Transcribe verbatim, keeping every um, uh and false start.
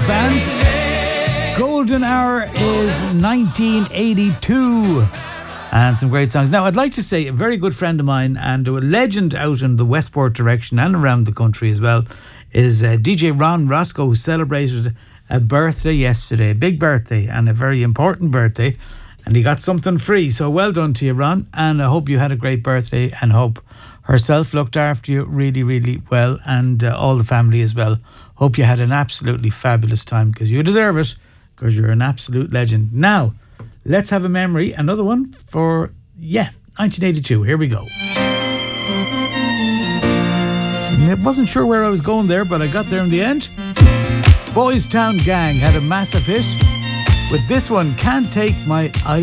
Band. Golden Hour is nineteen eighty-two. And some great songs. Now, I'd like to say a very good friend of mine and a legend out in the Westport direction and around the country as well is uh, D J Ron Roscoe, who celebrated a birthday yesterday, a big birthday and a very important birthday, and he got something free. So well done to you, Ron, and I hope you had a great birthday and hope herself looked after you really, really well, and uh, all the family as well. Hope you had an absolutely fabulous time, because you deserve it, because you're an absolute legend. Now, let's have a memory, another one for, yeah, nineteen eighty-two. Here we go. I wasn't sure where I was going there, but I got there in the end. Boys Town Gang had a massive hit with this one, Can't Take My Eyes